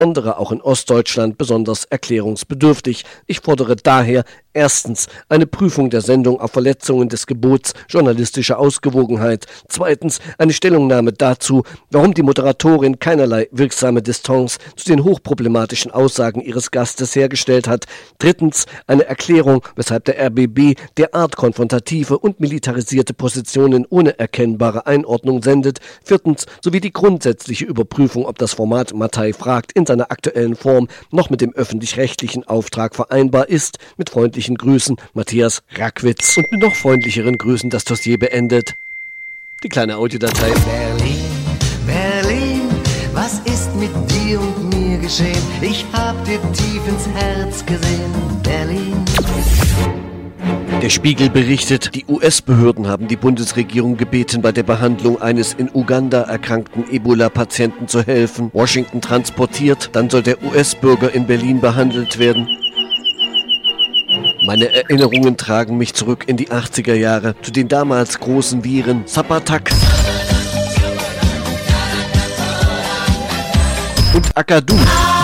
andere auch in Ostdeutschland besonders erklärungsbedürftig. Ich fordere daher erstens eine Prüfung der Sendung auf Verletzungen des Gebots journalistischer Ausgewogenheit. Zweitens eine Stellungnahme dazu, warum die Moderatorin keinerlei wirksame Distanz zu den hochproblematischen Aussagen ihres Gastes hergestellt hat. Drittens eine Erklärung, weshalb der RBB derart konfrontative und militarisierte Positionen ohne erkennbare Einordnung sendet. Viertens sowie die grundsätzliche Überprüfung, ob das Format Mattei fragt in seiner aktuellen Form noch mit dem öffentlich-rechtlichen Auftrag vereinbar ist. Mit freundlichen Grüßen, Matthias Rackwitz. Und mit noch freundlicheren Grüßen das Dossier beendet. Die kleine Audiodatei. Berlin, Berlin, was ist mit dir und mir geschehen? Ich hab dir tief ins Herz gesehen, Berlin. Der Spiegel berichtet, die US-Behörden haben die Bundesregierung gebeten, bei der Behandlung eines in Uganda erkrankten Ebola-Patienten zu helfen. Washington transportiert, dann soll der US-Bürger in Berlin behandelt werden. Meine Erinnerungen tragen mich zurück in die 80er Jahre, zu den damals großen Viren Zapatak und Akadu.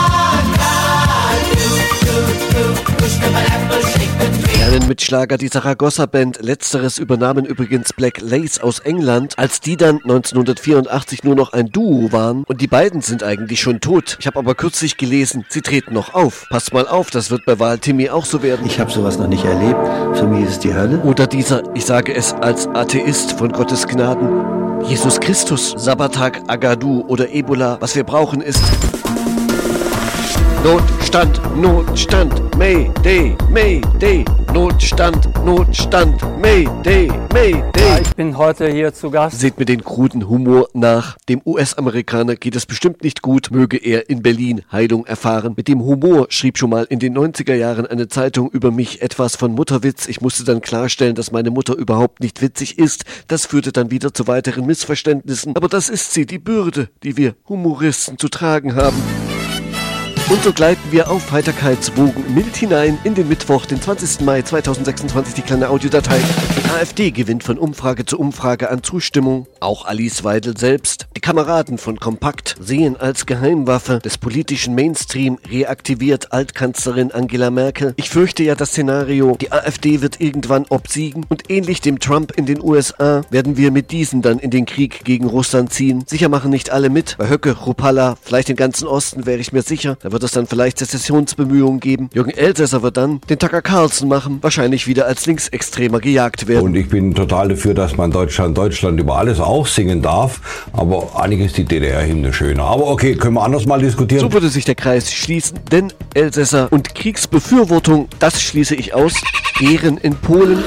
Lernen mit Schlager die Saragossa-Band. Letzteres übernahmen übrigens Black Lace aus England, als die dann 1984 nur noch ein Duo waren. Und die beiden sind eigentlich schon tot. Ich habe aber kürzlich gelesen, sie treten noch auf. Passt mal auf, das wird bei Wahl Timmy auch so werden. Ich habe sowas noch nicht erlebt. Für mich ist es die Hölle. Oder dieser, ich sage es als Atheist von Gottes Gnaden, Jesus Christus, Sabbatak, Agadu oder Ebola. Was wir brauchen ist Notstand, Notstand, Mayday, Mayday, Notstand, Notstand, Mayday, Mayday. Ich bin heute hier zu Gast. Seht mir den kruden Humor nach. Dem US-Amerikaner geht es bestimmt nicht gut, möge er in Berlin Heilung erfahren. Mit dem Humor schrieb schon mal in den 90er Jahren eine Zeitung über mich etwas von Mutterwitz. Ich musste dann klarstellen, dass meine Mutter überhaupt nicht witzig ist. Das führte dann wieder zu weiteren Missverständnissen. Aber das ist sie, die Bürde, die wir Humoristen zu tragen haben. Und so gleiten wir auf Heiterkeitswogen mild hinein in den Mittwoch, den 20. Mai 2026, die kleine Audiodatei. Die AfD gewinnt von Umfrage zu Umfrage an Zustimmung. Auch Alice Weidel selbst. Die Kameraden von Kompakt sehen als Geheimwaffe des politischen Mainstream reaktiviert Altkanzlerin Angela Merkel. Ich fürchte ja das Szenario, die AfD wird irgendwann obsiegen und ähnlich dem Trump in den USA werden wir mit diesen dann in den Krieg gegen Russland ziehen. Sicher machen nicht alle mit. Bei Höcke, Rupalla, vielleicht im ganzen Osten wäre ich mir sicher. Da wird es dann vielleicht Sezessionsbemühungen geben. Jürgen Elsässer wird dann den Tucker Carlson machen, wahrscheinlich wieder als Linksextremer gejagt werden. Und ich bin total dafür, dass man Deutschland über alles auch singen darf, aber eigentlich ist die DDR-Hymne schöner. Aber okay, können wir anders mal diskutieren. So würde sich der Kreis schließen, denn Elsässer und Kriegsbefürwortung, das schließe ich aus. Bären in Polen.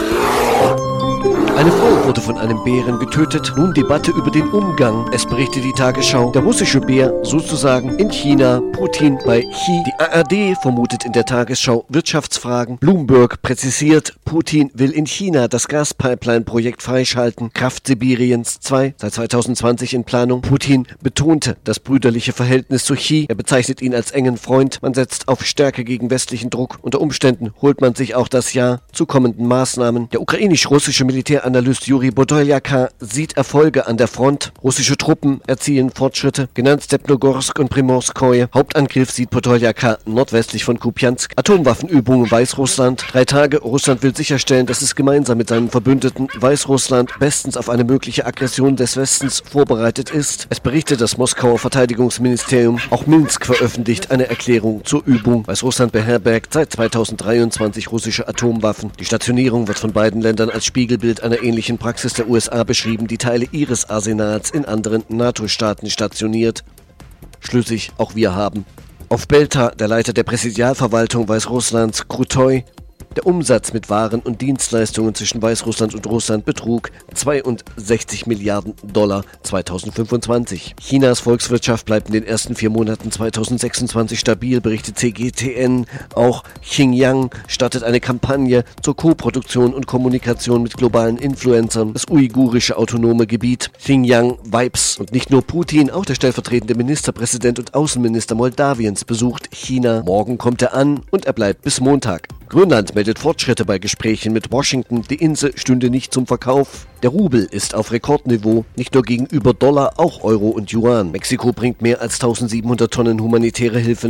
Eine Frau wurde von einem Bären getötet. Nun Debatte über den Umgang. Es berichtet die Tagesschau. Der russische Bär sozusagen in China. Putin bei Xi. Die ARD vermutet in der Tagesschau Wirtschaftsfragen. Bloomberg präzisiert, Putin will in China das Gaspipeline-Projekt freischalten. Kraft Sibiriens 2, seit 2020 in Planung. Putin betonte das brüderliche Verhältnis zu Xi. Er bezeichnet ihn als engen Freund. Man setzt auf Stärke gegen westlichen Druck. Unter Umständen holt man sich auch das Ja zu kommenden Maßnahmen. Der ukrainisch-russische Militäranalyst Juri Bodoljaka sieht Erfolge an der Front. Russische Truppen erzielen Fortschritte, genannt Stepnogorsk und Primorskoje. Hauptangriff sieht Bodoljaka nordwestlich von Kupiansk. Atomwaffenübungen Weißrussland. 3 Tage. Russland will sicherstellen, dass es gemeinsam mit seinen Verbündeten Weißrussland bestens auf eine mögliche Aggression des Westens vorbereitet ist. Es berichtet das Moskauer Verteidigungsministerium. Auch Minsk veröffentlicht eine Erklärung zur Übung. Weißrussland beherbergt seit 2023 russische Atomwaffen. Die Stationierung wird von beiden Ländern als Spiegelbild einer ähnlichen Praxis der USA beschrieben, die Teile ihres Arsenals in anderen NATO-Staaten stationiert. Schlüssig, auch wir haben. Auf Belta, der Leiter der Präsidialverwaltung Weißrusslands, Krutoy, der Umsatz mit Waren und Dienstleistungen zwischen Weißrussland und Russland betrug 62 Milliarden Dollar 2025. Chinas Volkswirtschaft bleibt in den ersten 4 Monaten 2026 stabil, berichtet CGTN. Auch Xinjiang startet eine Kampagne zur Koproduktion und Kommunikation mit globalen Influencern. Das uigurische autonome Gebiet Xinjiang Vibes. Und nicht nur Putin, auch der stellvertretende Ministerpräsident und Außenminister Moldawiens besucht China. Morgen kommt er an und er bleibt bis Montag. Grönland meldet Fortschritte bei Gesprächen mit Washington. Die Insel stünde nicht zum Verkauf. Der Rubel ist auf Rekordniveau, nicht nur gegenüber Dollar, auch Euro und Yuan. Mexiko bringt mehr als 1700 Tonnen humanitäre Hilfe